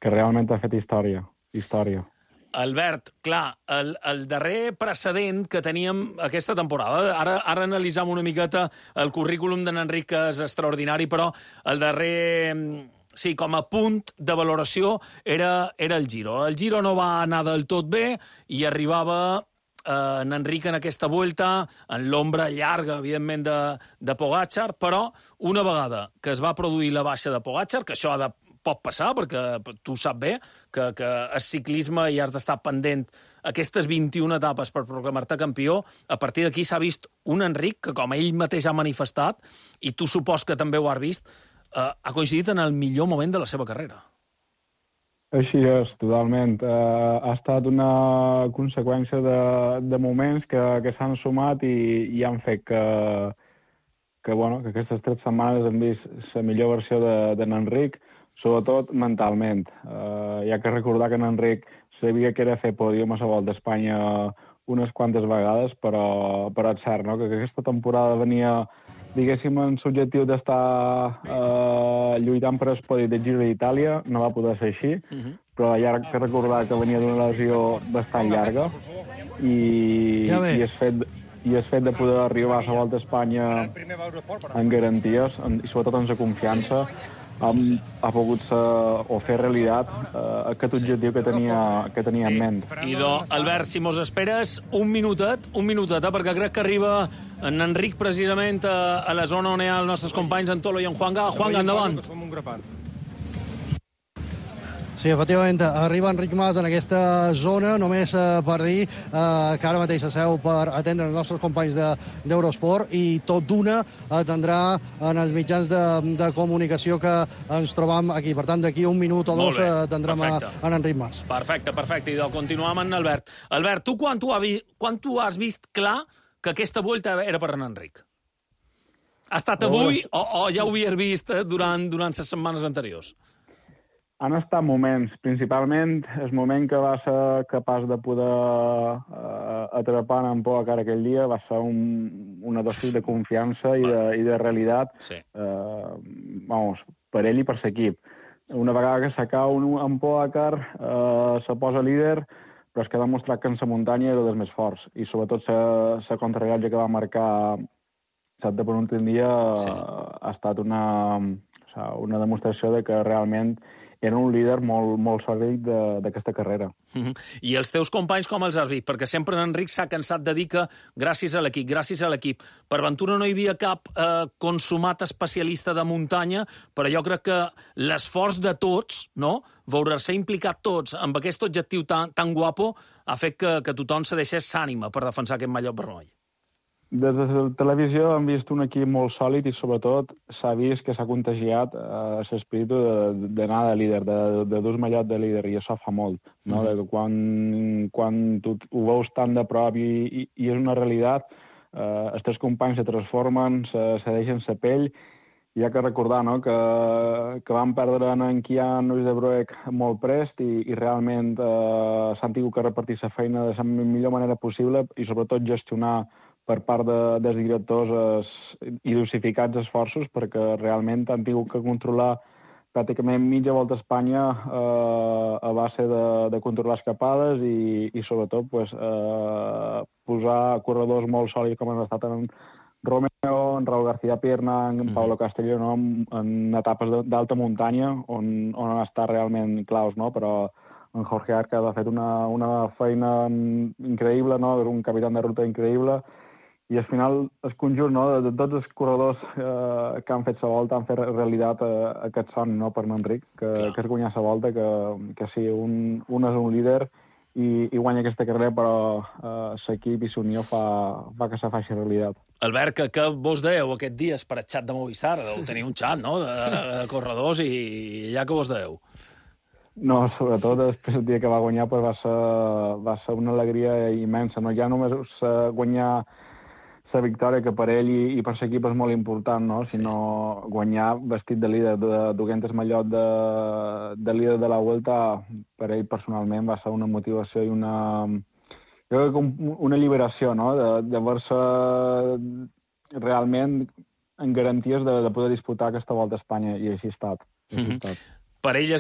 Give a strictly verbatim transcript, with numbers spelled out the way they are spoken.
que realment ha fet història. història. Albert, clar, el, el darrer precedent que teníem aquesta temporada, ara, ara analitzam una miqueta el currículum d'en Enric, que és extraordinari, però el darrer, sí, com a punt de valoració era, era el Giro. El Giro no va anar del tot bé i arribava eh, en Enric en aquesta volta, en l'ombra llarga, evidentment, de, de Pogačar, però una vegada que es va produir la baixa de Pogačar, que això ha de pot passar, perquè tu saps bé que, que és ciclisme i has d'estar pendent aquestes vint-i-una etapes per proclamar-te campió, a partir d'aquí s'ha vist un Enric que, com ell mateix ha manifestat, i tu supos que també ho has vist, eh, ha coincidit en el millor moment de la seva carrera. Així és, totalment. Uh, ha estat una conseqüència de, de moments que, que s'han sumat i, i han fet que, que, bueno, que aquestes tres setmanes hem vist la millor versió d'en Enric, sobretot mentalment. Uh, hi ha que recordar que en Enric sabia que era fer pòdium a la Volta a Espanya unes quantes vegades, però, però és cert, no?, que aquesta temporada venia, diguéssim, en l'objectiu d'estar uh, lluitant per el podi de Giro d'Itàlia, no va poder ser així, uh-huh. però hi ha que recordar que venia d'una lesió bastant llarga i, ja i el fet i el fet de poder arribar a la Volta a Espanya amb garanties en, i sobretot amb la confiança, Hem, sí, sí. ha pogut ser, o fer realitat eh, aquest objectiu que tenia, que tenia sí. en ment. Idò, Albert, si mos esperes un minutet, un minutet, eh, perquè crec que arriba en Enric precisament a, a la zona on hi ha els nostres companys, en Tolo i en Juanga. Juanga, endavant. Sí, efectivament, arriba Enric Mas en aquesta zona, només eh, per dir eh, que ara mateix s'asseu per atendre els nostres companys d'Eurosport i tot d'una atendrà en els mitjans de, de comunicació que ens trobam aquí. Per tant, d'aquí un minut o dos atendrem a, a Enric Mas. Perfecte, perfecte. I continuem amb Albert. Albert, tu quan tu, vi, quan tu has vist clar que aquesta volta era per en Enric? Ha estat avui o, o ja ho havies vist durant, durant les setmanes anteriors? Han estat moments, principalment el moment que va ser capaç de poder uh, atrapar en Pogačar aquell dia va ser un, una dosis de confiança i de, i de realitat, sí. uh, vamos, per ell i per l'equip. Una vegada que s'acaba en Pogačar, uh, se posa líder, però és que ha demostrat que en la muntanya era dels més forts, i sobretot la contrarrellotge que va marcar set de penúltim dia sí. uh, ha estat una, una demostració de que realment era un líder molt, molt sòlid d'aquesta carrera. Mm-hmm. I els teus companys com els has vist? Perquè sempre en Enric s'ha cansat de dir que gràcies a l'equip, gràcies a l'equip. Per ventura no hi havia cap eh, consumat especialista de muntanya, però jo crec que l'esforç de tots, no?, veure-se implicat tots amb aquest objectiu tan, tan guapo, ha fet que, que tothom se deixés s'ànima per defensar aquest mallot vermell. Des de la televisió hem vist un equip molt sòlid i, sobretot, s'ha vist que s'ha contagiat eh, l'espíritu d'anar de líder, de, de dur mallot de líder, i això fa molt. No? Mm. De quan, quan tu ho veus tan de prop i, i, i és una realitat, eh, els teus companys se transformen, se, se deixen la pell, i hi ha que recordar, no?, que, que van perdre en Kian Lluís de Broek molt prest i, i realment eh, s'han tingut que repartir la feina de la millor manera possible i, sobretot, gestionar per part de, dels directors es, i dosificats esforços, perquè realment han tingut que controlar pràcticament mitja volta a Espanya eh, a base de, de controlar escapades i, i sobretot, pues, eh, posar corredors molt sòlids com han estat en Romeo, en Raúl García Pierna, en mm. Pablo Castellano, en, en etapes d'alta muntanya, on, on han estat realment claus, no?, però en Jorge Arca ha fet una, una feina increïble, no?, un capità de ruta increïble, i al final el conjunt, no?, de, de tots els corredors eh, que han fet la volta han fet realitat eh, aquest son, no?, per Enric, que, que és guanyar la volta, que, que sí, un, un és un líder i, i guanya aquesta carrera, però eh, l'equip i l'unió fa, fa que se faci realitat. Albert, que, que vos dèieu aquest dia per el xat de Movistar? Deu tenir un xat, no?, de, de corredors, i ja que vos dèeu? No, sobretot després del dia que va guanyar pues, va, ser, va ser una alegria immensa. No? Ja només guanyar la victòria, que per ell i, i per l'equip és molt important, no? Sinó sí. guanyar vestit de líder, duent el mallot de, de líder de la Vuelta, per ell personalment va ser una motivació i una, jo crec que una alliberació, no?, de, de veure-se realment en garanties de, de poder disputar aquesta Volta a Espanya, i així ha estat. Així ha estat. Per ell